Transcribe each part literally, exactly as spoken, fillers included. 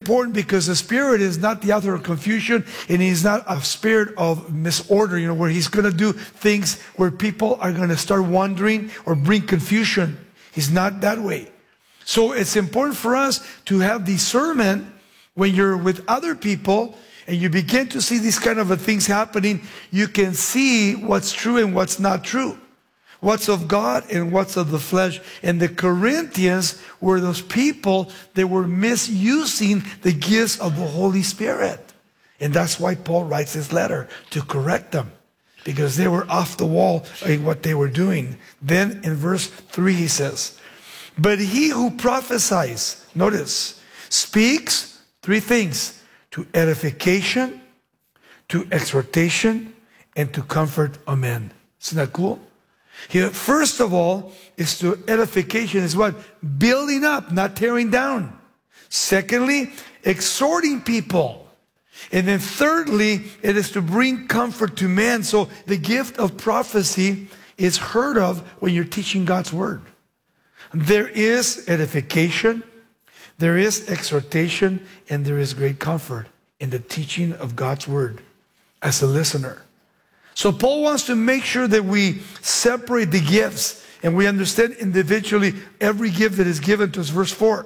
important because the Spirit is not the author of confusion, and He's not a spirit of misorder, you know, where He's going to do things where people are going to start wondering or bring confusion. He's not that way. So it's important for us to have discernment when you're with other people and you begin to see these kind of things happening. You can see what's true and what's not true. What's of God and what's of the flesh. And the Corinthians were those people that were misusing the gifts of the Holy Spirit. And that's why Paul writes this letter, to correct them, because they were off the wall in what they were doing. Then in verse three he says, but he who prophesies, notice, speaks three things: to edification, to exhortation, and to comfort of men. Isn't that cool? Here, first of all, is to edification, is what? Building up, not tearing down. Secondly, exhorting people. And then thirdly, it is to bring comfort to man. So the gift of prophecy is heard of when you're teaching God's word. There is edification, there is exhortation, and there is great comfort in the teaching of God's word as a listener. So Paul wants to make sure that we separate the gifts and we understand individually every gift that is given to us. Verse four,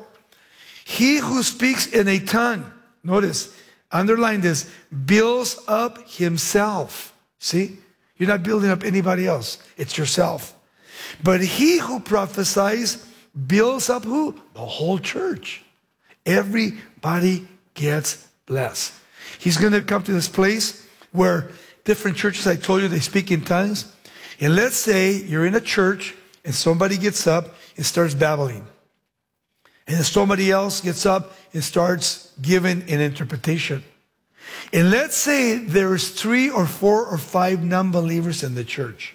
he who speaks in a tongue, notice, underline this, builds up himself. See, you're not building up anybody else, it's yourself. But he who prophesies builds up who? The whole church. Everybody gets blessed. He's going to come to this place where different churches, I told you, they speak in tongues. And let's say you're in a church and somebody gets up and starts babbling. And then somebody else gets up and starts giving an interpretation. And let's say there's three or four or five non-believers in the church.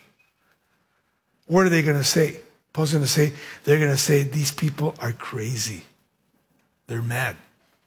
What are they going to say? Paul's going to say, they're going to say, these people are crazy. They're mad.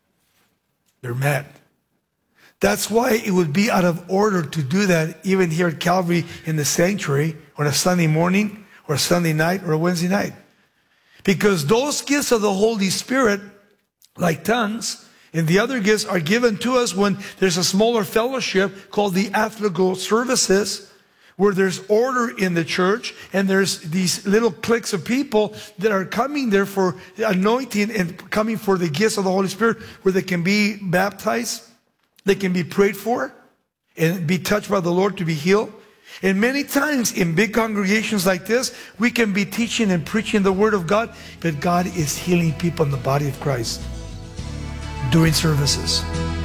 They're mad. That's why it would be out of order to do that even here at Calvary in the sanctuary on a Sunday morning or a Sunday night or a Wednesday night. Because those gifts of the Holy Spirit, like tongues, and the other gifts are given to us when there's a smaller fellowship called the afterglow services, where there's order in the church, and there's these little cliques of people that are coming there for anointing and coming for the gifts of the Holy Spirit, where they can be baptized, they can be prayed for, and be touched by the Lord to be healed. And many times in big congregations like this, we can be teaching and preaching the Word of God, but God is healing people in the body of Christ during services.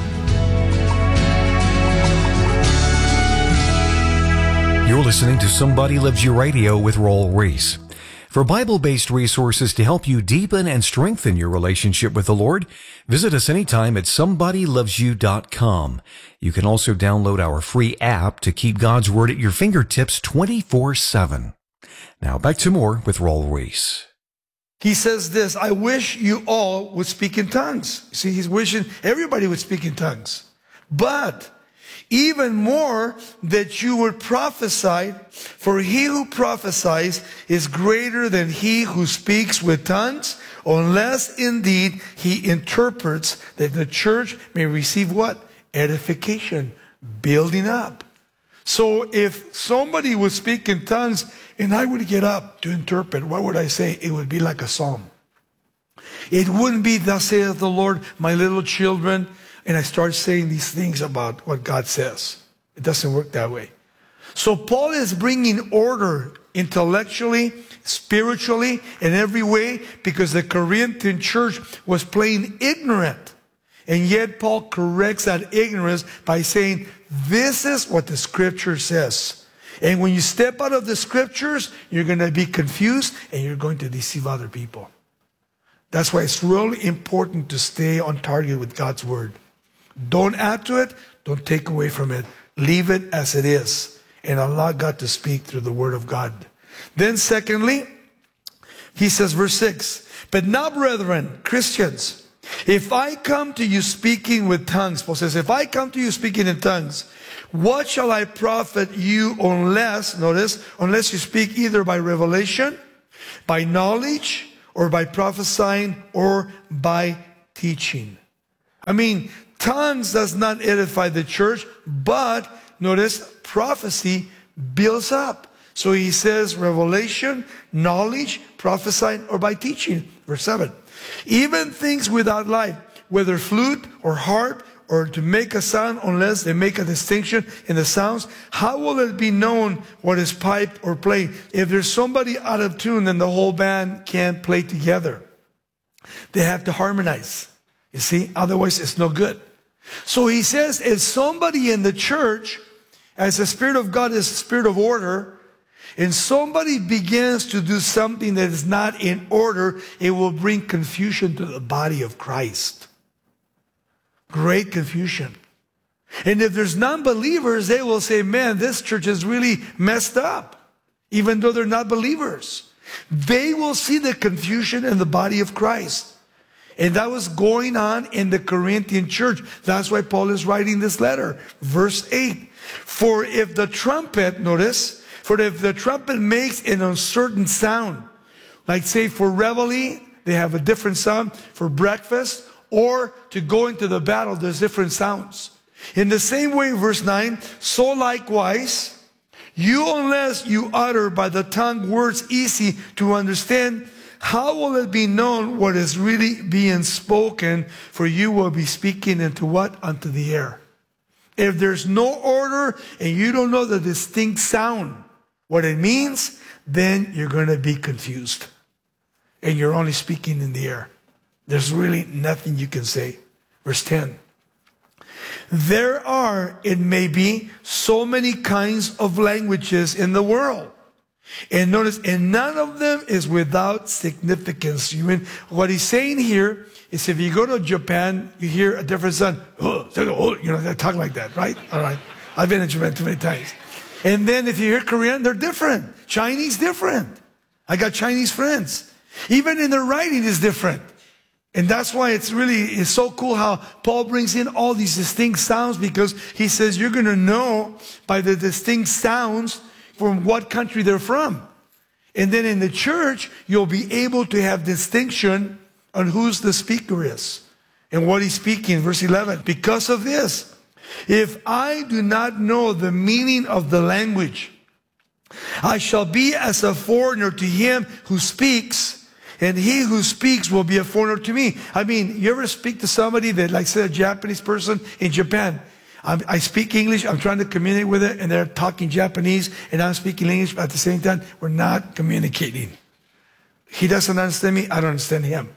You're listening to Somebody Loves You Radio with Raul Ries. For Bible-based resources to help you deepen and strengthen your relationship with the Lord, visit us anytime at somebody loves you dot com. You can also download our free app to keep God's Word at your fingertips twenty-four seven. Now back to more with Raul Ries. He says this, I wish you all would speak in tongues. See, he's wishing everybody would speak in tongues. But even more that you would prophesy, for he who prophesies is greater than he who speaks with tongues, unless indeed he interprets, that the church may receive what? Edification, building up. So if somebody would speak in tongues and I would get up to interpret, what would I say? It would be like a psalm. It wouldn't be, thus saith the Lord, my little children, and I start saying these things about what God says. It doesn't work that way. So Paul is bringing order intellectually, spiritually, in every way, because the Corinthian church was playing ignorant. And yet Paul corrects that ignorance by saying, this is what the Scripture says. And when you step out of the Scriptures, you're going to be confused and you're going to deceive other people. That's why it's really important to stay on target with God's Word. Don't add to it. Don't take away from it. Leave it as it is and allow God to speak through the Word of God. Then secondly, he says, verse six, but now, brethren, Christians, if I come to you speaking with tongues, Paul says, if I come to you speaking in tongues, what shall I profit you unless, notice, unless you speak either by revelation, by knowledge, or by prophesying, or by teaching? I mean, tongues does not edify the church, but notice prophecy builds up. So he says revelation, knowledge, prophesying, or by teaching. Verse seven. Even things without life, whether flute or harp, or to make a sound, unless they make a distinction in the sounds, how will it be known what is piped or played? If there's somebody out of tune, then the whole band can't play together. They have to harmonize. You see, otherwise it's no good. So he says, if somebody in the church, as the Spirit of God is the Spirit of order, and somebody begins to do something that is not in order, it will bring confusion to the body of Christ. Great confusion. And if there's non-believers, they will say, man, this church is really messed up, even though they're not believers. They will see the confusion in the body of Christ. And that was going on in the Corinthian church. That's why Paul is writing this letter. Verse eight. For if the trumpet, notice, for if the trumpet makes an uncertain sound, like say for reveille, they have a different sound, for breakfast, or to go into the battle, there's different sounds. In the same way, verse nine, so likewise, you unless you utter by the tongue words easy to understand, how will it be known what is really being spoken? For you will be speaking into what? Unto the air. If there's no order and you don't know the distinct sound, what it means, then you're going to be confused. And you're only speaking in the air. There's really nothing you can say. Verse ten. There are, it may be, so many kinds of languages in the world. And notice, and none of them is without significance. You mean, what he's saying here is if you go to Japan, you hear a different sound. Oh, you know, they talk like that, right? All right. I've been in Japan too many times. And then if you hear Korean, they're different. Chinese, different. I got Chinese friends. Even in their writing is different. And that's why it's really, it's so cool how Paul brings in all these distinct sounds, because he says you're going to know by the distinct sounds from what country they're from. And then in the church, you'll be able to have distinction on who's the speaker is and what he's speaking. Verse eleven, because of this, if I do not know the meaning of the language, I shall be as a foreigner to him who speaks, and he who speaks will be a foreigner to me. I mean, you ever speak to somebody that, like, say, a Japanese person in Japan? I'm, I speak English, I'm trying to communicate with it, and they're talking Japanese, and I'm speaking English, but at the same time, we're not communicating. He doesn't understand me, I don't understand him.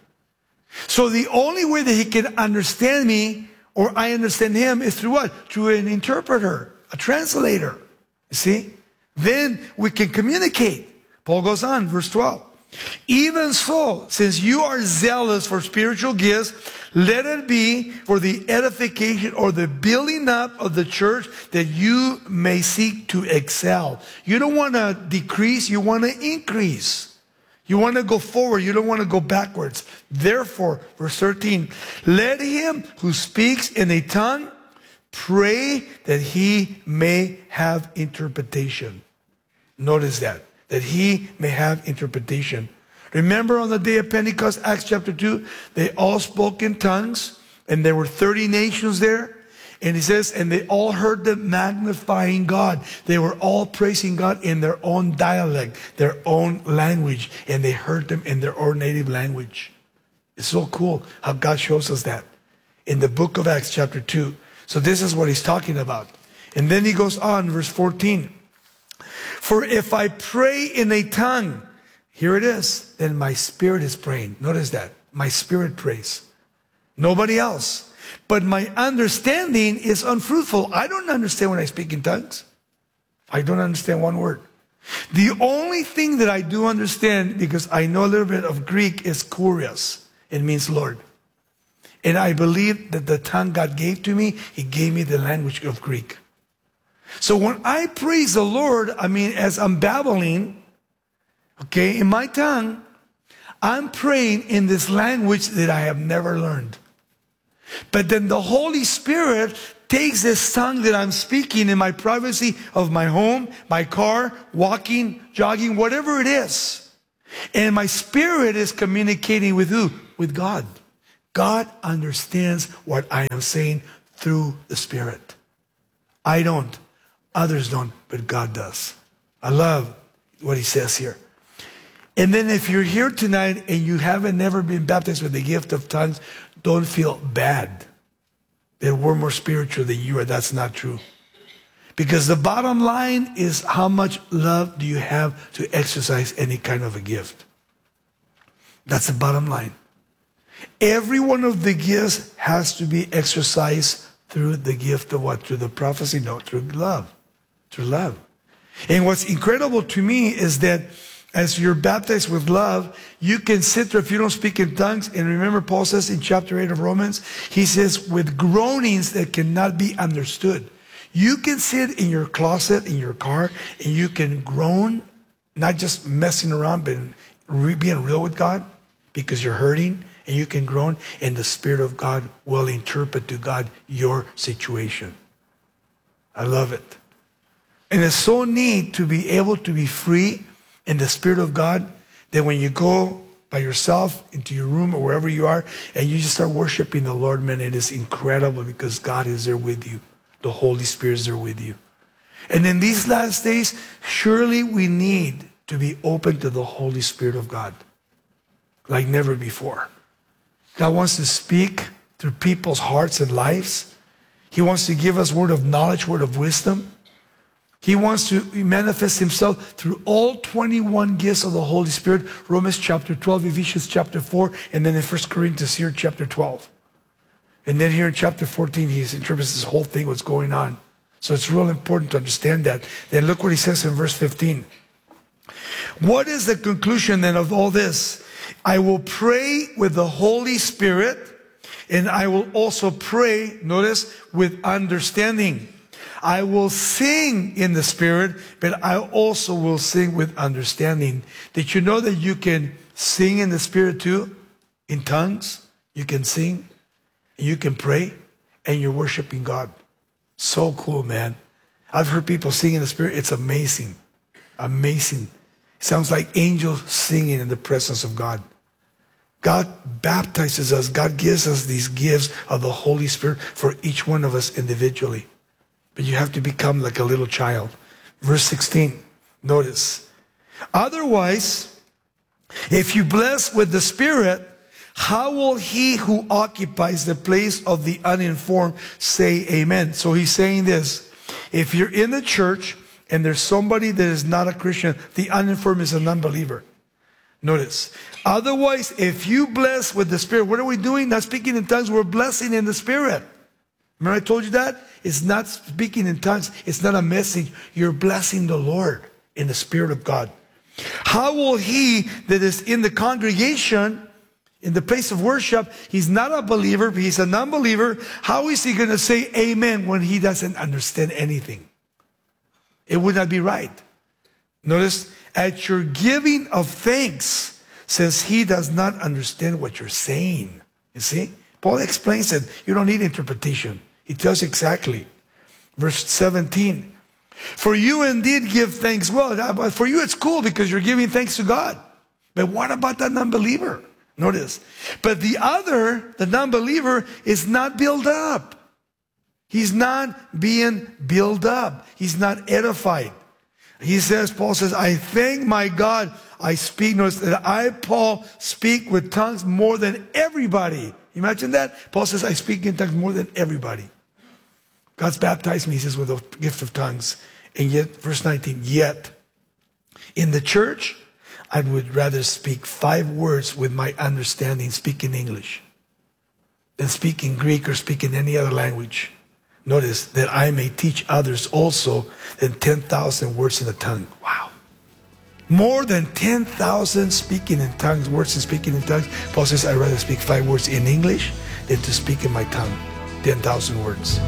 So the only way that he can understand me, or I understand him, is through what? Through an interpreter, a translator. You see? Then we can communicate. Paul goes on, verse twelve. Even so, since you are zealous for spiritual gifts, let it be for the edification or the building up of the church, that you may seek to excel. You don't want to decrease, you want to increase. You want to go forward, you don't want to go backwards. Therefore, verse thirteen, let him who speaks in a tongue pray that he may have interpretation. Notice that. That he may have interpretation. Remember on the day of Pentecost, Acts chapter two, they all spoke in tongues, and there were thirty nations there. And he says, and they all heard them magnifying God. They were all praising God in their own dialect, their own language, and they heard them in their own native language. It's so cool how God shows us that in the book of Acts chapter two. So this is what he's talking about. And then he goes on, verse fourteen. For if I pray in a tongue, here it is, then my spirit is praying. Notice that. My spirit prays. Nobody else. But my understanding is unfruitful. I don't understand when I speak in tongues. I don't understand one word. The only thing that I do understand, because I know a little bit of Greek, is kurios. It means Lord. And I believe that the tongue God gave to me, he gave me the language of Greek. So when I praise the Lord, I mean, as I'm babbling, okay, in my tongue, I'm praying in this language that I have never learned. But then the Holy Spirit takes this tongue that I'm speaking in my privacy of my home, my car, walking, jogging, whatever it is. And my spirit is communicating with who? With God. God understands what I am saying through the Spirit. I don't. Others don't, but God does. I love what he says here. And then if you're here tonight and you haven't never been baptized with the gift of tongues, don't feel bad that we're more spiritual than you are. That's not true. Because the bottom line is, how much love do you have to exercise any kind of a gift? That's the bottom line. Every one of the gifts has to be exercised through the gift of what? Through the prophecy? No, through love. Through love. And what's incredible to me is that as you're baptized with love, you can sit there if you don't speak in tongues. And remember, Paul says in chapter eight of Romans, he says, with groanings that cannot be understood. You can sit in your closet, in your car, and you can groan, not just messing around, but being real with God, because you're hurting, and you can groan, and the Spirit of God will interpret to God your situation. I love it. And it's so neat to be able to be free in the Spirit of God, that when you go by yourself into your room or wherever you are, and you just start worshiping the Lord, man, it is incredible because God is there with you. The Holy Spirit is there with you. And in these last days, surely we need to be open to the Holy Spirit of God like never before. God wants to speak through people's hearts and lives. He wants to give us word of knowledge, word of wisdom. He wants to manifest himself through all twenty-one gifts of the Holy Spirit. Romans chapter twelve, Ephesians chapter four, and then in First Corinthians here, chapter twelve. And then here in chapter fourteen, he interprets this whole thing, what's going on. So it's real important to understand that. Then look what he says in verse fifteen. What is the conclusion then of all this? I will pray with the Holy Spirit, and I will also pray, notice, with understanding. I will sing in the Spirit, but I also will sing with understanding. Did you know that you can sing in the Spirit too? In tongues, you can sing, you can pray, and you're worshiping God. So cool, man. I've heard people sing in the Spirit. It's amazing. Amazing. It sounds like angels singing in the presence of God. God baptizes us. God gives us these gifts of the Holy Spirit for each one of us individually. But you have to become like a little child. Verse sixteen, notice. Otherwise, if you bless with the Spirit, how will he who occupies the place of the uninformed say amen? So he's saying this. If you're in the church and there's somebody that is not a Christian, the uninformed is an unbeliever. Notice. Otherwise, if you bless with the Spirit, what are we doing? Not speaking in tongues, we're blessing in the Spirit. Remember I told you that? It's not speaking in tongues. It's not a message. You're blessing the Lord in the Spirit of God. How will he that is in the congregation, in the place of worship, he's not a believer, but he's a non-believer, how is he going to say amen when he doesn't understand anything? It would not be right. Notice, at your giving of thanks, says he does not understand what you're saying. You see? Paul explains it. You don't need interpretation. He tells exactly. Verse seventeen. For you indeed give thanks well. But for you it's cool because you're giving thanks to God. But what about that non-believer? Notice. But the other, the non-believer, is not built up. He's not being built up. He's not edified. He says, Paul says, I thank my God I speak. Notice that I, Paul, speak with tongues more than everybody. Imagine that. Paul says, I speak in tongues more than everybody. God's baptized me, he says, with the gift of tongues. And yet, verse nineteen, yet in the church, I would rather speak five words with my understanding, speak in English, than speak in Greek or speak in any other language. Notice that I may teach others also than ten thousand words in a tongue. Wow. More than ten thousand speaking in tongues, words and speaking in tongues. Paul says, I'd rather speak five words in English than to speak in my tongue. ten thousand words.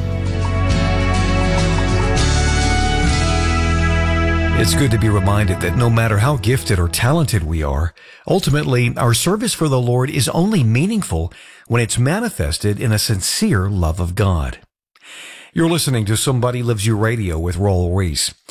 It's good to be reminded that no matter how gifted or talented we are, ultimately our service for the Lord is only meaningful when it's manifested in a sincere love of God. You're listening to Somebody Loves You Radio with Raul Ries.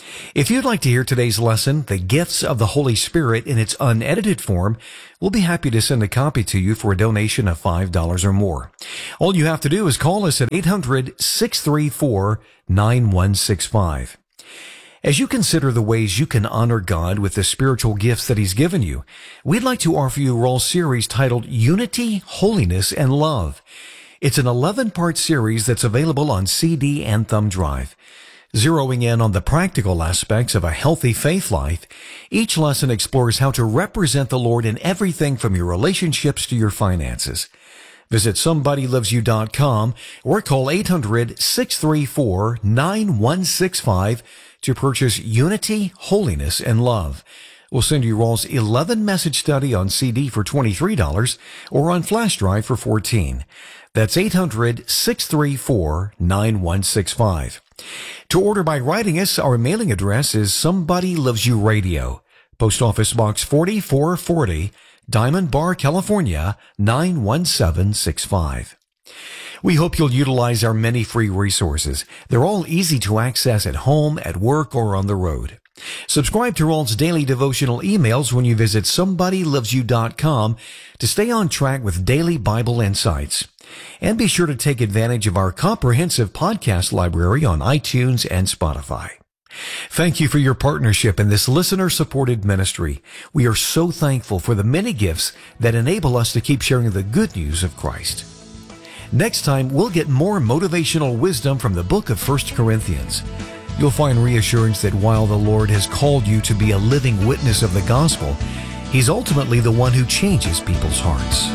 If you'd like to hear today's lesson, The Gifts of the Holy Spirit, in its unedited form, we'll be happy to send a copy to you for a donation of five dollars or more. All you have to do is call us at eight hundred, six three four, nine one six five. As you consider the ways you can honor God with the spiritual gifts that He's given you, we'd like to offer you a Rawl series titled Unity, Holiness, and Love. It's an eleven-part series that's available on C D and thumb drive. Zeroing in on the practical aspects of a healthy faith life, each lesson explores how to represent the Lord in everything from your relationships to your finances. Visit somebody loves you dot com or call eight hundred, six three four, nine one six five to purchase Unity, Holiness, and Love. We'll send you Rawl's eleven-message study on C D for twenty-three dollars or on flash drive for fourteen dollars. That's eight hundred, six three four, nine one six five. To order by writing us, our mailing address is Somebody Loves You Radio, Post Office Box forty-four forty, Diamond Bar, California, nine one seven six five. We hope you'll utilize our many free resources. They're all easy to access at home, at work, or on the road. Subscribe to Rawl's daily devotional emails when you visit somebody loves you dot com to stay on track with daily Bible insights. And be sure to take advantage of our comprehensive podcast library on iTunes and Spotify. Thank you for your partnership in this listener-supported ministry. We are so thankful for the many gifts that enable us to keep sharing the good news of Christ. Next time, we'll get more motivational wisdom from the book of First Corinthians. You'll find reassurance that while the Lord has called you to be a living witness of the gospel, He's ultimately the one who changes people's hearts.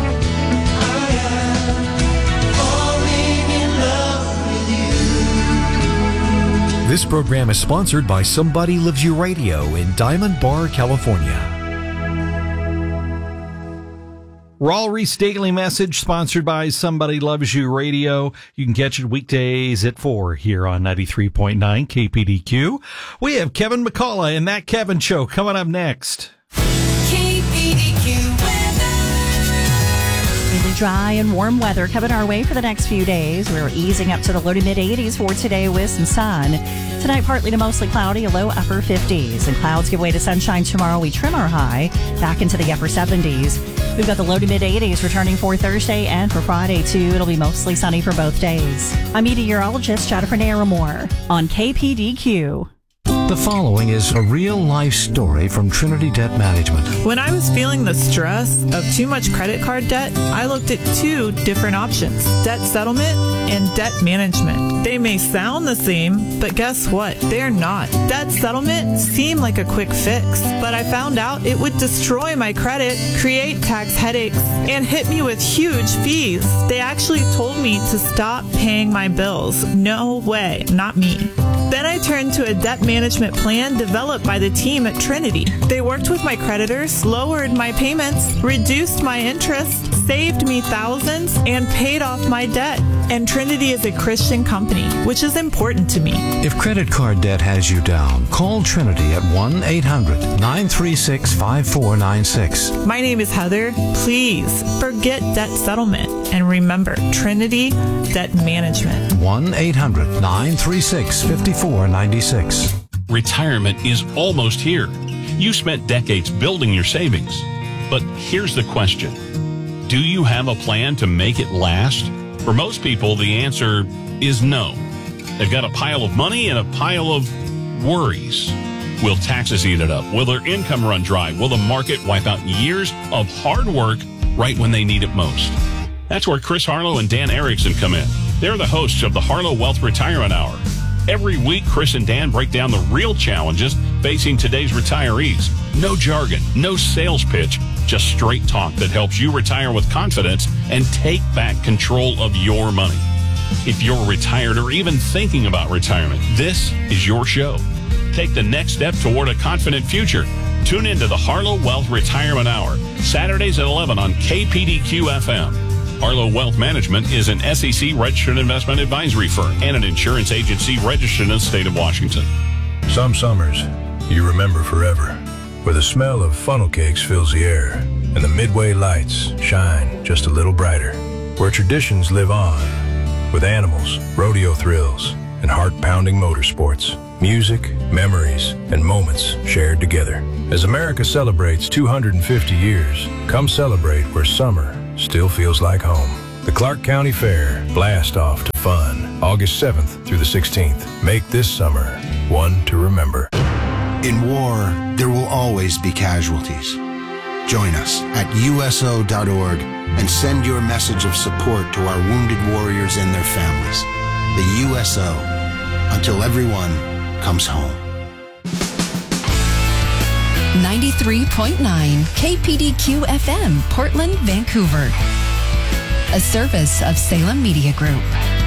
This program is sponsored by Somebody Loves You Radio in Diamond Bar, California. Rawl Reese Daily Message, sponsored by Somebody Loves You Radio. You can catch it weekdays at four here on ninety-three point nine K P D Q. We have Kevin McCullough and That Kevin Show coming up next. K P D Q weather. Really dry and warm weather coming our way for the next few days. We're easing up to the low to mid eighties for today with some sun. Tonight, partly to mostly cloudy, a low upper fifties. And clouds give way to sunshine tomorrow. We trim our high back into the upper seventies. We've got the low to mid eighties returning for Thursday and for Friday, too. It'll be mostly sunny for both days. I'm meteorologist Jennifer Naramore on K P D Q. The following is a real-life story from Trinity Debt Management. When I was feeling the stress of too much credit card debt, I looked at two different options, debt settlement and debt management. They may sound the same, but guess what? They're not. Debt settlement seemed like a quick fix, but I found out it would destroy my credit, create tax headaches, and hit me with huge fees. They actually told me to stop paying my bills. No way, not me. Then I turned to a debt management plan developed by the team at Trinity. They worked with my creditors, lowered my payments, reduced my interest, saved me thousands, and paid off my debt. And Trinity is a Christian company, which is important to me. If credit card debt has you down, call Trinity at one eight hundred, nine three six, five four nine six. My name is Heather. Please forget debt settlement and remember Trinity Debt Management. one eight hundred, nine three six, five four nine six. Retirement is almost here. You spent decades building your savings. But here's the question. Do you have a plan to make it last? For most people, the answer is no. They've got a pile of money and a pile of worries. Will taxes eat it up? Will their income run dry? Will the market wipe out years of hard work right when they need it most? That's where Chris Harlow and Dan Erickson come in. They're the hosts of the Harlow Wealth Retirement Hour. Every week, Chris and Dan break down the real challenges facing today's retirees. No jargon, no sales pitch, just straight talk that helps you retire with confidence and take back control of your money. If you're retired or even thinking about retirement, this is your show. Take the next step toward a confident future. Tune into the Harlow Wealth Retirement Hour, Saturdays at eleven on K P D Q F M. Harlow Wealth Management is an S E C registered investment advisory firm and an insurance agency registered in the state of Washington. Some summers you remember forever, where the smell of funnel cakes fills the air and the Midway lights shine just a little brighter, where traditions live on with animals, rodeo thrills, and heart-pounding motorsports. Music, memories, and moments shared together. As America celebrates two hundred fifty years, come celebrate where summer still feels like home. The Clark County Fair. Blast off to fun. August seventh through the sixteenth. Make this summer one to remember. In war, there will always be casualties. Join us at U S O dot org and send your message of support to our wounded warriors and their families. The U S O, until everyone comes home. ninety-three point nine K P D Q F M, Portland, Vancouver. A service of Salem Media Group.